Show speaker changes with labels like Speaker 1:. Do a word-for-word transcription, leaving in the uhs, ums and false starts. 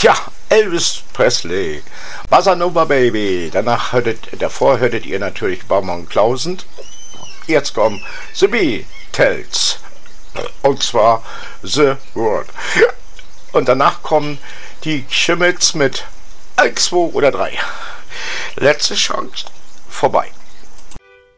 Speaker 1: Tja, Elvis Presley, Bossa Nova Baby. Danach hörtet, davor hörtet ihr natürlich Baumann Klausend. Jetzt kommen The Beatles. Und zwar The World. Und danach kommen die Schimmels mit eins, zwei oder drei. Letzte Chance vorbei.